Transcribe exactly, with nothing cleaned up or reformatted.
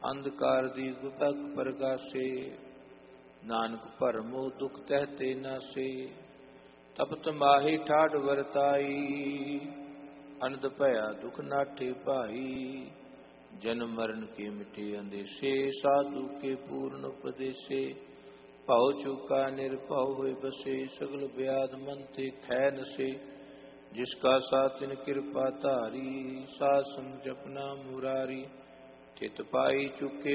ਅੰਧਕਾਰ ਦੀ ਗੁਪਕ ਪ੍ਰਗਾਸੇ। ਨਾਨਕ ਭਰਮੋ ਦੁਖ ਤਹਿਤੇ ਨਾਸੇ। ਤਪਤ ਮਾਹੀ ਠਾੜ ਵਰਤਾਈ। ਅਨੰਦ ਭਇਆ ਦੁਖ ਨਾਠੇ ਭਾਈ। ਜਨਮ ਮਰਨ ਕੇ ਮਿਟੇ ਅੰਦੇਸੇ। ਸਾਧੂ ਕੇ ਪੂਰਨ ਉਪਦੇਸੇ। ਭਉ ਚੁਕਾ ਨਿਰਭਉ ਹੋਇ ਬਸੇ। ਸਗਲ ਬਿਆਦ ਮਨ ਤੇ ਖੈ ਨਸੇ। ਜਿਸ ਕਾ ਸਾਥ ਤਿਨ ਕਿਰਪਾ ਧਾਰੀ। ਸਾਧ ਸੰਗ ਜਪਨਾ ਮੁਰਾਰੀ। ਚਿਤ ਪਾਈ ਚੁਕੇ